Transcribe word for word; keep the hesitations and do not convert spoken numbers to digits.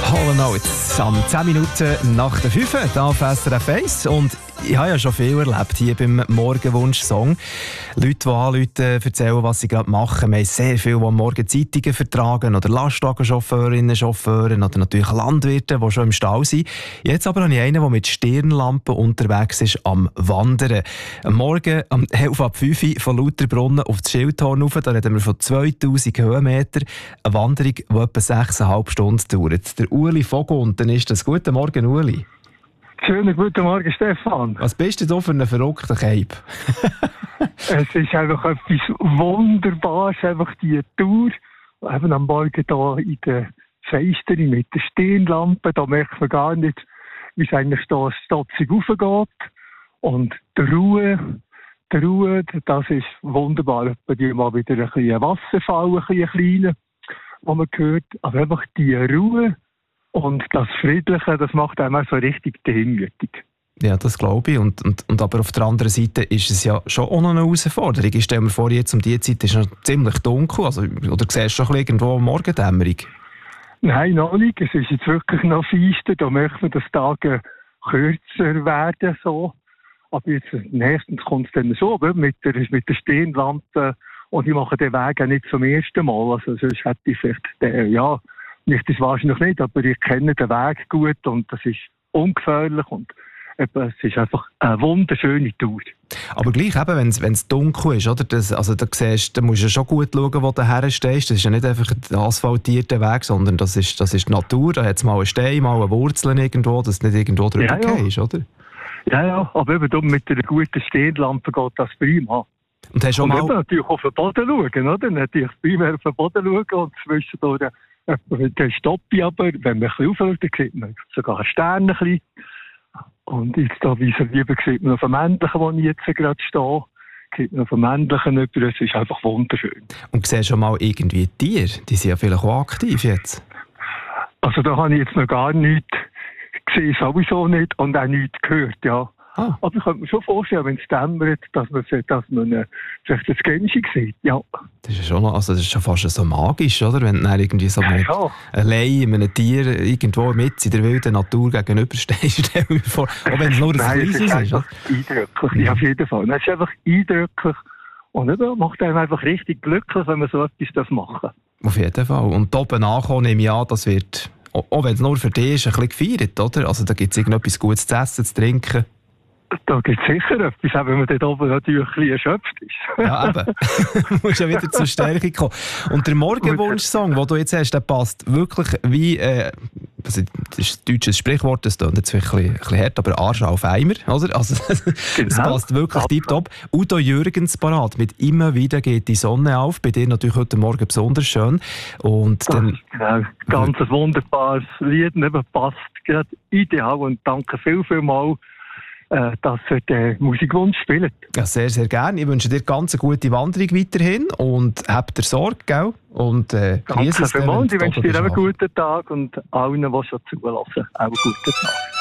Hall and Oates am zehn Minuten nach der fünf hier auf S R F eins. Und ich habe ja schon viel erlebt hier beim Morgenwunsch-Song. Leute, die anrufen, erzählen, was sie gerade machen. Wir haben sehr viele, die am Morgen Zeitungen vertragen oder Lastwagenchauffeurinnen, Chauffeure oder natürlich Landwirte, die schon im Stall sind. Jetzt aber habe ich einen, der mit Stirnlampe unterwegs ist am Wandern. Am Morgen um elf ab fünf von Lauterbrunnen auf das Schildhorn rauf. Da reden wir von zweitausend Höhenmeter. Eine Wanderung, die etwa sechseinhalb Stunden dauert. Der Uli Vogunten ist das. Guten Morgen, Uli. Schönen guten Morgen, Stefan. Was bist du da für einen verrückten Cape? Es ist einfach etwas Wunderbares, einfach die Tour. Eben am Morgen hier in der Feisteri mit der Stirnlampe, da merkt man gar nicht, wie es eigentlich da stotzig raufgeht. Und die Ruhe, die Ruhe, das ist wunderbar. Bei dir mal wieder ein bisschen Wasserfall, ein bisschen kleiner, was man hört. Aber einfach die Ruhe und das Friedliche, das macht einem so richtig demütig. Ja, das glaube ich. Und, und, und aber auf der anderen Seite ist es ja schon auch noch eine Herausforderung. Ich stelle mir vor, jetzt um diese Zeit ist es noch ziemlich dunkel. Also, oder siehst du schon irgendwo eine Morgendämmerung? Nein, noch nicht. Es ist jetzt wirklich noch feister. Da möchte man, dass die Tage kürzer werden. So. Aber jetzt nächstens kommt es dann so, mit der, mit der Stirnlampe. Und ich mache den Weg auch nicht zum ersten Mal. Also sonst hätte ich vielleicht, den, ja, nicht das wahrscheinlich nicht, aber ich kenne den Weg gut und das ist ungefährlich und eben, es ist einfach eine wunderschöne Tour. Aber gleich eben, wenn es dunkel ist, oder? Das, also da, siehst, da musst du schon gut schauen, wo du herstehst. Das ist ja nicht einfach ein asphaltierter Weg, sondern das ist, das ist die Natur. Da hat es mal einen Stein, mal eine Wurzel irgendwo, dass du nicht irgendwo drüber ja, ja. gehst, oder? Ja, ja, aber eben mit einer guten Stirnlampe geht das prima. Und hast schon und mal... eben natürlich auf den Boden schauen, oder? Natürlich primär auf den Boden schauen und zwischendurch dann stoppe ich aber, wenn man ein bisschen aufhört, dann sieht man sogar einen Stern ein bisschen. Und jetzt da wie so lieber sieht man auf dem Männlichen, wo ich jetzt gerade stehe, sieht man auf dem Männlichen über, es ist einfach wunderschön. Und siehst du schon mal irgendwie Tiere? Die sind ja vielleicht auch aktiv jetzt. Also da habe ich jetzt noch gar nichts gesehen, sowieso nicht, und auch nichts gehört, ja. Ah. Aber ich könnte mir schon vorstellen, wenn es dämmert, dass man, dass man äh, vielleicht das Gänschi sieht, ja. Das ist, schon, also das ist schon fast so magisch, oder? Wenn du dann irgendwie so mit ja, allein einem Tier irgendwo mit in der wilden Natur gegenüberstehst, stell mir vor. Auch wenn es nur ein kleines ist. Nein, es ist einfach eindrücklich, ja, auf jeden Fall. Es ist einfach eindrücklich und es macht einem einfach richtig glücklich, wenn man so etwas machen darf. Auf jeden Fall. Und da oben ankommen, nehme ich an, das wird, auch wenn es nur für dich ist, ein bisschen gefeiert, oder? Also da gibt es irgendetwas Gutes zu essen, zu trinken. Da gibt es sicher etwas, auch wenn man dort oben natürlich ein bisschen erschöpft ist. Ja, eben. Du musst ja wieder zur Stärke kommen. Und der Morgenwunsch-Song, den du jetzt hast, der passt wirklich wie, äh, das ist ein deutsches Sprichwort, das klingt jetzt vielleicht ein bisschen, ein bisschen hart, aber Arsch auf Eimer, oder? Also, es genau. passt wirklich tiptop. Udo Jürgens parat mit «Immer wieder geht die Sonne auf», bei dir natürlich heute Morgen besonders schön. Und dann, genau, ganz ein wunderbares Lied, eben passt gerade ideal und danke viel, viel mal, dass er den Musikwunsch spielt. Ja, sehr, sehr gerne. Ich wünsche dir ganz eine gute Wanderung weiterhin und habt dir Sorge, gell? Und äh, danke vielmals. Ich wünsche dir einen guten Tag und allen, die schon zulassen, auch einen guten Tag.